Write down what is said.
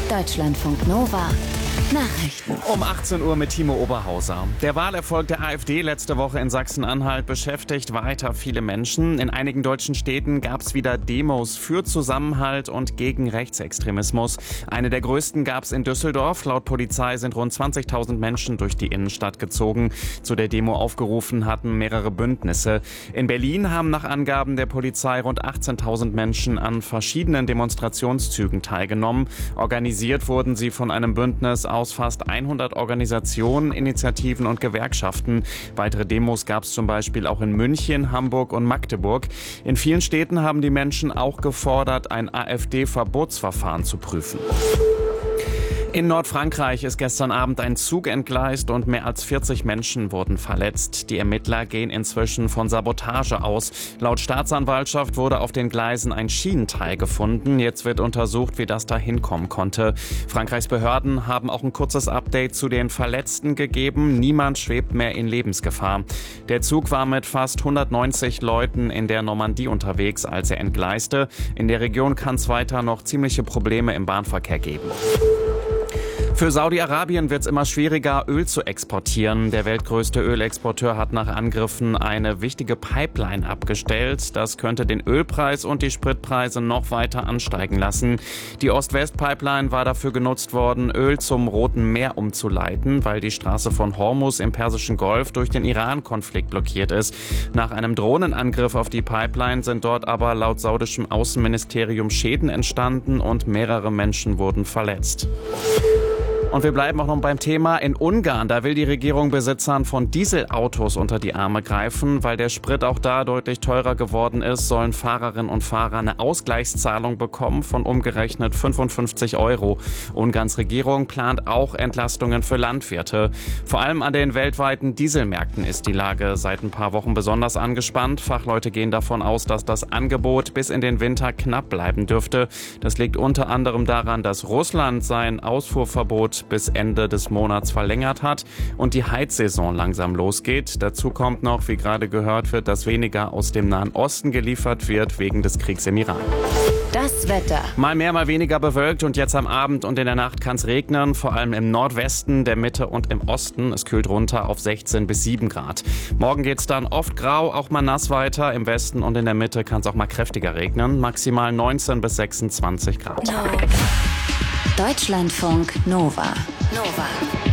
Deutschlandfunk Nova. Nachrichten. Um 18 Uhr mit Timo Oberhauser. Der Wahlerfolg der AfD letzte Woche in Sachsen-Anhalt beschäftigt weiter viele Menschen. In einigen deutschen Städten gab es wieder Demos für Zusammenhalt und gegen Rechtsextremismus. Eine der größten gab es in Düsseldorf. Laut Polizei sind rund 20.000 Menschen durch die Innenstadt gezogen. Zu der Demo aufgerufen hatten mehrere Bündnisse. In Berlin haben nach Angaben der Polizei rund 18.000 Menschen an verschiedenen Demonstrationszügen teilgenommen. Organisiert wurden sie von einem Bündnis aus fast 100 Organisationen, Initiativen und Gewerkschaften. Weitere Demos gab es zum Beispiel auch in München, Hamburg und Magdeburg. In vielen Städten haben die Menschen auch gefordert, ein AfD-Verbotsverfahren zu prüfen. In Nordfrankreich ist gestern Abend ein Zug entgleist und mehr als 40 Menschen wurden verletzt. Die Ermittler gehen inzwischen von Sabotage aus. Laut Staatsanwaltschaft wurde auf den Gleisen ein Schienenteil gefunden. Jetzt wird untersucht, wie das da hinkommen konnte. Frankreichs Behörden haben auch ein kurzes Update zu den Verletzten gegeben. Niemand schwebt mehr in Lebensgefahr. Der Zug war mit fast 190 Leuten in der Normandie unterwegs, als er entgleiste. In der Region kann es weiter noch ziemliche Probleme im Bahnverkehr geben. Für Saudi-Arabien wird es immer schwieriger, Öl zu exportieren. Der weltgrößte Ölexporteur hat nach Angriffen eine wichtige Pipeline abgestellt. Das könnte den Ölpreis und die Spritpreise noch weiter ansteigen lassen. Die Ost-West-Pipeline war dafür genutzt worden, Öl zum Roten Meer umzuleiten, weil die Straße von Hormuz im Persischen Golf durch den Iran-Konflikt blockiert ist. Nach einem Drohnenangriff auf die Pipeline sind dort aber laut saudischem Außenministerium Schäden entstanden und mehrere Menschen wurden verletzt. Und wir bleiben auch noch beim Thema. In Ungarn, da will die Regierung Besitzern von Dieselautos unter die Arme greifen. Weil der Sprit auch da deutlich teurer geworden ist, sollen Fahrerinnen und Fahrer eine Ausgleichszahlung bekommen von umgerechnet 55 €. Ungarns Regierung plant auch Entlastungen für Landwirte. Vor allem an den weltweiten Dieselmärkten ist die Lage seit ein paar Wochen besonders angespannt. Fachleute gehen davon aus, dass das Angebot bis in den Winter knapp bleiben dürfte. Das liegt unter anderem daran, dass Russland sein Ausfuhrverbot bis Ende des Monats verlängert hat und die Heizsaison langsam losgeht. Dazu kommt noch, wie gerade gehört wird, dass weniger aus dem Nahen Osten geliefert wird wegen des Kriegs im Iran. Das Wetter. Mal mehr, mal weniger bewölkt und jetzt am Abend und in der Nacht kann es regnen, vor allem im Nordwesten, der Mitte und im Osten. Es kühlt runter auf 16 bis 7 Grad. Morgen geht es dann oft grau, auch mal nass weiter. Im Westen und in der Mitte kann es auch mal kräftiger regnen. Maximal 19 bis 26 Grad. Deutschlandfunk Nova.